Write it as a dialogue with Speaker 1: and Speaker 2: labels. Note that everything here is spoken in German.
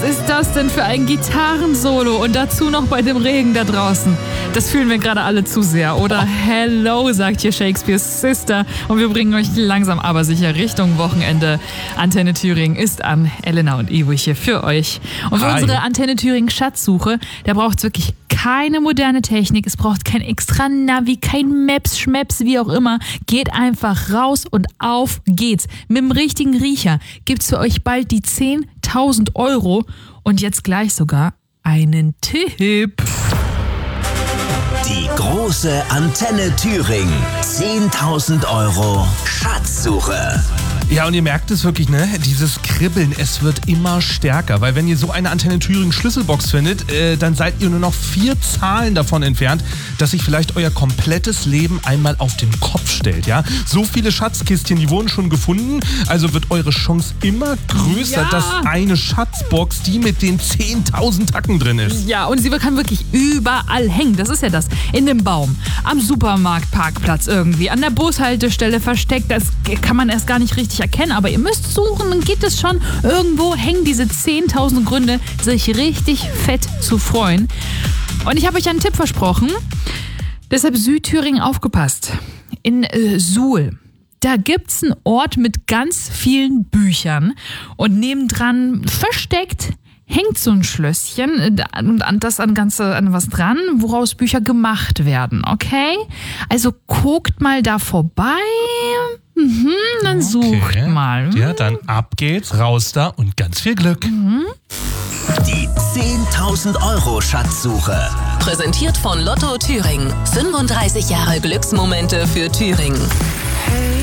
Speaker 1: ist das denn für ein Gitarrensolo? Und dazu noch bei dem Regen da draußen. Das fühlen wir gerade alle zu sehr, oder? Hello, sagt hier Shakespeare's Sister. Und wir bringen euch langsam aber sicher Richtung Wochenende. Antenne Thüringen ist an. Elena und Ivo hier für euch. Und für unsere Antenne Thüringen Schatzsuche, da braucht es wirklich keine moderne Technik. Es braucht kein extra Navi, kein Maps, Schmaps, wie auch immer. Geht einfach raus und auf geht's. Mit dem richtigen Riecher gibt's für euch bald die 10.000 Euro und jetzt gleich sogar einen Tipp.
Speaker 2: Die große Antenne Thüringen. 10.000 Euro Schatzsuche.
Speaker 3: Ja, und ihr merkt es wirklich, ne? Dieses Kribbeln, es wird immer stärker. Weil wenn ihr so eine Antenne Thüringen Schlüsselbox findet, dann seid ihr nur noch 4 Zahlen davon entfernt, dass sich vielleicht euer komplettes Leben einmal auf den Kopf stellt, ja? So viele Schatzkistchen, die wurden schon gefunden. Also wird eure Chance immer größer, dass eine Schatzbox, die mit den 10.000 Tacken drin ist.
Speaker 1: Ja, und sie kann wirklich überall hängen. Das ist ja das. In dem Baum, am Supermarktparkplatz irgendwie, an der Bushaltestelle versteckt. Das kann man erst gar nicht richtig erkennen, aber ihr müsst suchen, dann geht es schon. Irgendwo hängen diese 10.000 Gründe, sich richtig fett zu freuen. Und ich habe euch einen Tipp versprochen. Deshalb Südthüringen aufgepasst. In Suhl. Da gibt's einen Ort mit ganz vielen Büchern und nebendran versteckt hängt so ein Schlösschen und das an was dran, woraus Bücher gemacht werden, okay? Also guckt mal da vorbei, dann sucht mal.
Speaker 3: Ja, dann ab geht's, raus da und ganz viel Glück.
Speaker 2: Die 10.000 Euro Schatzsuche.
Speaker 4: Präsentiert von Lotto Thüringen. 35 Jahre Glücksmomente für Thüringen.